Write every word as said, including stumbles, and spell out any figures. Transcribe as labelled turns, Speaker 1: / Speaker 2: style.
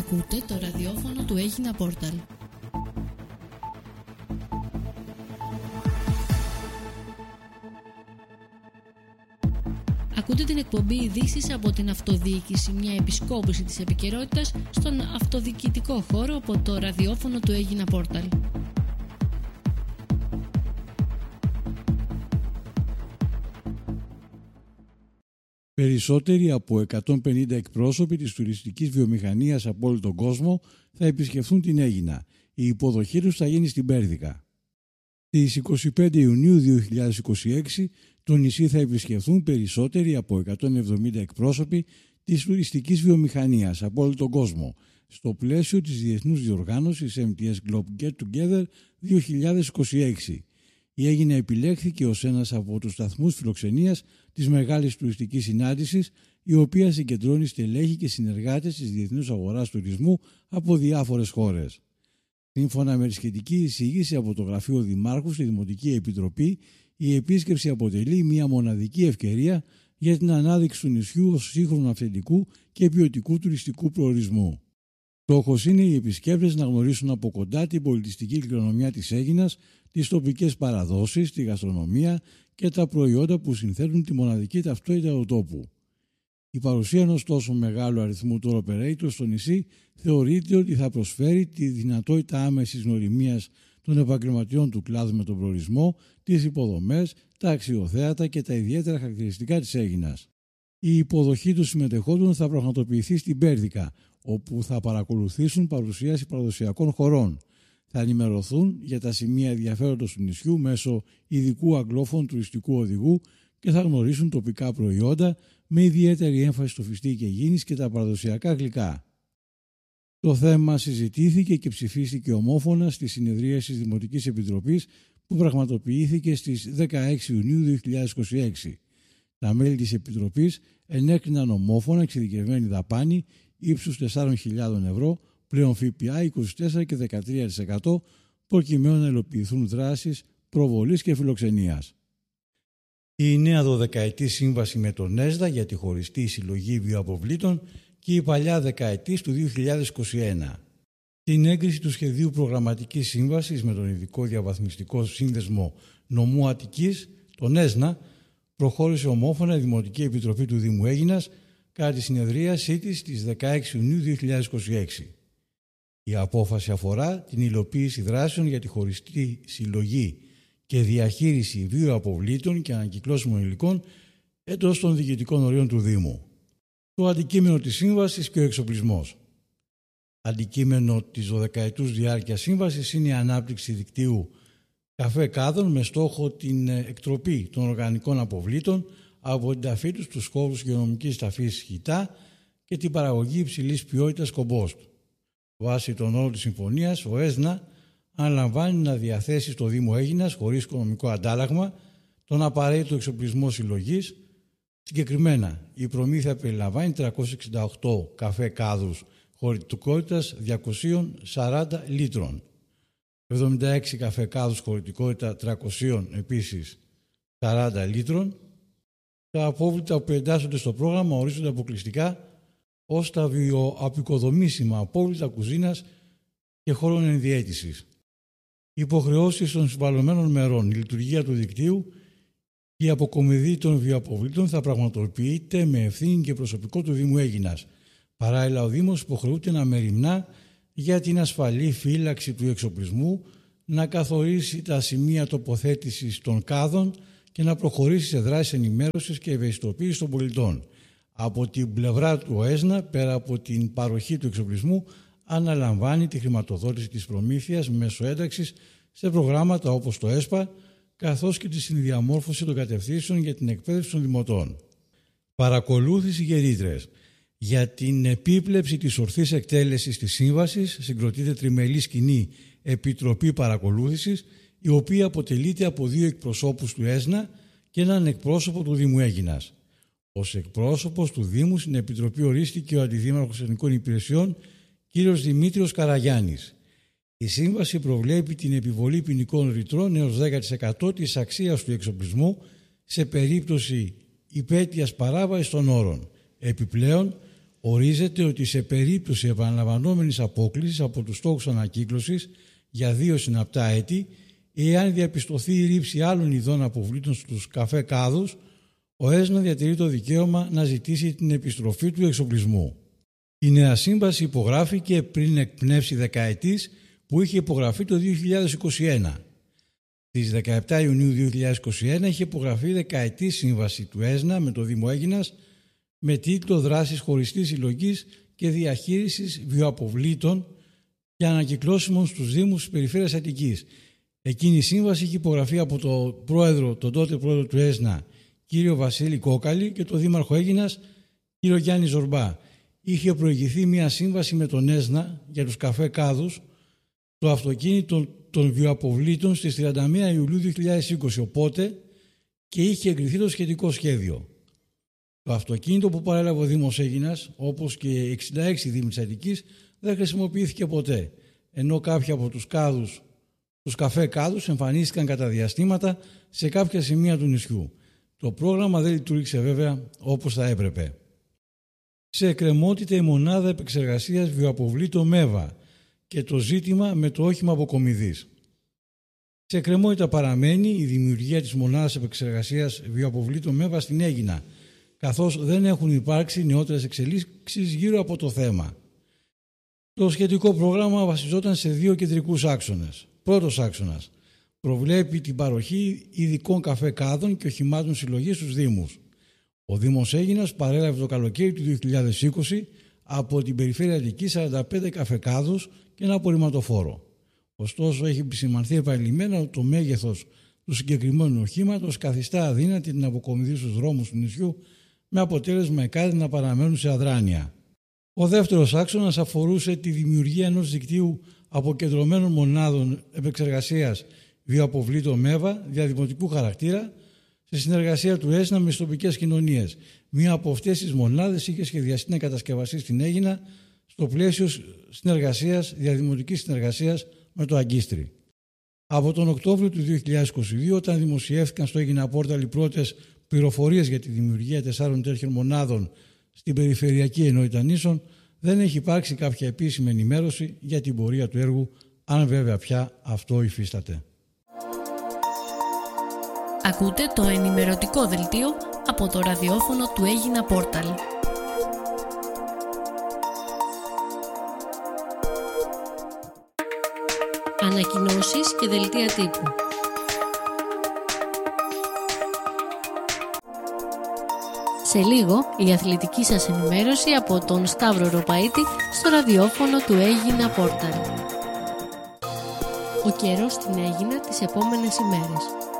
Speaker 1: Ακούτε το ραδιόφωνο του Έγινα Πόρταλ. Ακούτε την εκπομπή ειδήσεις από την αυτοδιοίκηση, μια επισκόπηση της επικαιρότητας στον αυτοδιοικητικό χώρο από το ραδιόφωνο του Έγινα Πόρταλ.
Speaker 2: Περισσότεροι από εκατόν πενήντα εκπρόσωποι της τουριστικής βιομηχανίας από όλο τον κόσμο θα επισκεφθούν την Αίγινα. Η υποδοχή τους θα γίνει στην Πέρδικα. Στις είκοσι πέντε Ιουνίου δύο χιλιάδες είκοσι έξι το νησί θα επισκεφθούν περισσότεροι από εκατόν εβδομήντα εκπρόσωποι της τουριστικής βιομηχανίας από όλο τον κόσμο στο πλαίσιο της διεθνούς διοργάνωσης εμ τι ες Globe Get Together δύο χιλιάδες είκοσι έξι. Η Αίγινα επιλέχθηκε ως ένας από τους σταθμούς φιλοξενίας της μεγάλης τουριστικής συνάντησης, η οποία συγκεντρώνει στελέχη και συνεργάτες της διεθνούς αγοράς τουρισμού από διάφορες χώρες. Σύμφωνα με τη σχετική εισήγηση από το Γραφείο Δημάρχου στη Δημοτική Επιτροπή, η επίσκεψη αποτελεί μια μοναδική ευκαιρία για την ανάδειξη του νησιού ως σύγχρονου αυθεντικού και ποιοτικού τουριστικού προορισμού. Στόχος είναι οι επισκέπτες να γνωρίσουν από κοντά την πολιτιστική κληρονομιά της Αίγινας, τις τοπικές παραδόσεις, τη γαστρονομία και τα προϊόντα που συνθέτουν τη μοναδική ταυτότητα του τόπου. Η παρουσία ενός τόσο μεγάλου αριθμού tour operators στο νησί θεωρείται ότι θα προσφέρει τη δυνατότητα άμεσης γνωριμίας των επαγγελματιών του κλάδου με τον προορισμό, τις υποδομές, τα αξιοθέατα και τα ιδιαίτερα χαρακτηριστικά της Αίγινας. Η υποδοχή των συμμετεχόντων θα πραγματοποιηθεί στην Πέρδικα, όπου θα παρακολουθήσουν παρουσίαση παραδοσιακών χωρών. Θα ενημερωθούν για τα σημεία ενδιαφέροντος του νησιού μέσω ειδικού αγγλόφων τουριστικού οδηγού και θα γνωρίσουν τοπικά προϊόντα με ιδιαίτερη έμφαση στο φιστίκι και γίνης και τα παραδοσιακά γλυκά. Το θέμα συζητήθηκε και ψηφίστηκε ομόφωνα στη συνεδρίαση της Δημοτικής Επιτροπής που πραγματοποιήθηκε στις δεκαέξι Ιουνίου δύο χιλιάδες είκοσι έξι. Τα μέλη της Επιτροπής ενέκριναν ομόφωνα εξειδικευμένη δαπάνη ύψους τεσσάρων χιλιάδων ευρώ, πλέον ΦΠΑ είκοσι τέσσερα και δεκατρία τοις εκατό, προκειμένου να υλοποιηθούν δράσεις προβολής και φιλοξενίας. Η νέα δωδεκαετή σύμβαση με τον ΕΣΔΑ για τη χωριστή συλλογή βιοαποβλήτων και η παλιά δεκαετής του δύο χιλιάδες είκοσι ένα. Την έγκριση του σχεδίου προγραμματικής σύμβασης με τον Ειδικό Διαβαθμιστικό Σύνδεσμο Νομού Αττικής, τον ΕΣΝΑ, προχώρησε ομόφωνα η Δημοτική Επιτροπή του Δήμου Αίγινας κατά τη συνεδρίασή της στις δεκαέξι Ιουνίου δύο χιλιάδες είκοσι έξι. Η απόφαση αφορά την υλοποίηση δράσεων για τη χωριστή συλλογή και διαχείριση βιοαποβλήτων και ανακυκλώσιμων υλικών εντός των διοικητικών ορίων του Δήμου. Το αντικείμενο της σύμβασης και ο εξοπλισμός. Αντικείμενο της δωδεκαετούς διάρκειας σύμβασης είναι η ανάπτυξη δικτύου καφέ κάδων με στόχο την εκτροπή των οργανικών αποβλήτων από την ταφή τους στους χώρους υγειονομικής ταφής χιτά και την παραγωγή υψηλής ποιότητας κομπόστ. Βάσει των όρων της συμφωνίας, ο ΕΣΝΑ αναλαμβάνει να διαθέσει στο Δήμο Αίγινας χωρίς οικονομικό αντάλλαγμα τον απαραίτητο εξοπλισμό συλλογής. Συγκεκριμένα, η προμήθεια περιλαμβάνει τριακόσιους εξήντα οκτώ καφέ κάδους χωρητικότητας διακόσια σαράντα λίτρων, εβδομήντα έξι καφέ κάδους χωρητικότητα τριακόσια επίσης σαράντα λίτρων. Τα απόβλητα που εντάσσονται στο πρόγραμμα ορίζονται αποκλειστικά ως τα βιοαπικοδομήσιμα απόβλητα κουζίνας και χώρων ενδιαίτησης. Οι υποχρεώσεις των συμβαλωμένων μερών, η λειτουργία του δικτύου και η αποκομιδή των βιοαποβλήτων θα πραγματοποιείται με ευθύνη και προσωπικό του Δήμου Αίγινας. Παράλληλα, ο Δήμος υποχρεούται να μεριμνά για την ασφαλή φύλαξη του εξοπλισμού, να καθορίσει τα σημεία τοποθέτησης των κάδων και να προχωρήσει σε δράσεις ενημέρωσης και ευαισθητοποίησης των πολιτών. Από την πλευρά του ΕΣΝΑ, πέρα από την παροχή του εξοπλισμού, αναλαμβάνει τη χρηματοδότηση της προμήθειας μέσω ένταξης σε προγράμματα όπως το ΕΣΠΑ, καθώς και τη συνδιαμόρφωση των κατευθύνσεων για την εκπαίδευση των δημοτών. Παρακολούθηση και ρήτρες. Για την επίπλεψη της ορθής εκτέλεσης της σύμβασης συγκροτείται τριμελής κοινή επιτροπή παρακολούθησης, η οποία αποτελείται από δύο εκπροσώπους του ΕΣΝΑ και έναν εκπρόσωπο του Δήμου Αίγινας. Ως εκπρόσωπος του Δήμου στην Επιτροπή ορίστηκε ο Αντιδήμαρχος Εθνικών Υπηρεσιών κ. Δημήτριος Καραγιάννης. Η σύμβαση προβλέπει την επιβολή ποινικών ρητρών έως δέκα τοις εκατό της αξίας του εξοπλισμού σε περίπτωση υπαίτειας παράβασης των όρων. Επιπλέον, ορίζεται ότι σε περίπτωση επαναλαμβανόμενης απόκλησης από τους στόχους ανακύκλωσης για δύο συναπτά έτη, εάν διαπιστωθεί η ρήψη άλλων ειδών αποβλήτων στους καφέ κάδους, ο ΕΣΝΑ διατηρεί το δικαίωμα να ζητήσει την επιστροφή του εξοπλισμού. Η νέα σύμβαση υπογράφηκε πριν εκπνεύσει δεκαετής που είχε υπογραφεί το δύο χιλιάδες είκοσι ένα. Στις δεκαεπτά Ιουνίου δύο χιλιάδες είκοσι ένα είχε υπογραφεί δεκαετή σύμβαση του ΕΣΝΑ με το Δήμο Αίγινας με τίτλο «Δράσεις χωριστής συλλογής και διαχείρισης βιοαποβλήτων και ανακυκλώσιμων στους Δήμους της Περιφέρειας Αττικής». Εκείνη η σύμβαση είχε υπογραφεί από τον πρόεδρο, τον τότε πρόεδρο του ΕΣΝΑ, κύριο Βασίλη Κόκαλη, και τον δήμαρχο Αίγινας, κύριο Γιάννη Ζορμπά. Είχε προηγηθεί μια σύμβαση με τον ΕΣΝΑ για τους καφέ κάδους, το αυτοκίνητο των βιοαποβλήτων στις τριάντα μία Ιουλίου δύο χιλιάδες είκοσι, οπότε και είχε εγκριθεί το σχετικό σχέδιο. Το αυτοκίνητο που παρέλαβε ο Δήμος Αίγινας, όπως και εξήντα έξι Δήμοι της Αττικής, δεν χρησιμοποιήθηκε ποτέ, ενώ κάποιοι από τους κάδους, τους καφέ κάδους εμφανίστηκαν κατά διαστήματα σε κάποια σημεία του νησιού. Το πρόγραμμα δεν λειτουργήσε βέβαια όπως θα έπρεπε. Σε εκκρεμότητα η μονάδα επεξεργασίας βιοαποβλήτων ΜΕΒΑ και το ζήτημα με το όχημα αποκομιδής. Σε εκκρεμότητα παραμένει η δημιουργία της μονάδας επεξεργασίας βιοαποβλήτων ΜΕΒΑ στην Αίγινα, καθώς δεν έχουν υπάρξει νεότερες εξελίξεις γύρω από το θέμα. Το σχετικό πρόγραμμα βασιζόταν σε δύο κεντρικούς άξονες. Πρώτος άξονας προβλέπει την παροχή ειδικών καφέ κάδων και οχημάτων συλλογής στους Δήμους. Ο Δήμος Αίγινας παρέλαβε το καλοκαίρι του δύο χιλιάδες είκοσι από την Περιφέρεια Αττικής σαράντα πέντε καφέ κάδους και ένα απορριμματοφόρο. Ωστόσο, έχει επισημανθεί επανειλημμένα ότι το μέγεθος του συγκεκριμένου οχήματος καθιστά αδύνατη την αποκομιδή στους δρόμους του νησιού, με αποτέλεσμα οι κάδοι να παραμένουν σε αδράνεια. Ο δεύτερος άξονας αφορούσε τη δημιουργία ενός δικτύου αποκεντρωμένων μονάδων επεξεργασίας βιοαποβλήτων ΜΕΒΑ διαδημοτικού χαρακτήρα σε συνεργασία του ΕΣΝΑ με τις τοπικές κοινωνίες. Μία από αυτές τις μονάδες είχε σχεδιαστεί να κατασκευαστεί στην Αίγινα στο πλαίσιο συνεργασίας, διαδημοτικής συνεργασίας με το Αγκίστρι. Από τον Οκτώβριο του δύο χιλιάδες είκοσι δύο, όταν δημοσιεύτηκαν στο Αίγινα Πόρταλ οι πρώτες πληροφορίες για τη δημιουργία τεσσάρων τέτοιων μονάδων στην περιφερειακή ενότητα νήσων, δεν έχει υπάρξει κάποια επίσημη ενημέρωση για την πορεία του έργου, αν βέβαια πια αυτό υφίσταται.
Speaker 1: Ακούτε το ενημερωτικό δελτίο από το ραδιόφωνο του Αίγινα Πόρταλ. Ανακοινώσεις και δελτία τύπου. Σε λίγο η αθλητική σας ενημέρωση από τον Σταύρο Ροπαίτη στο ραδιόφωνο του Αίγινα Πόρταλ. Ο καιρός στην Αίγινα τις επόμενες ημέρες.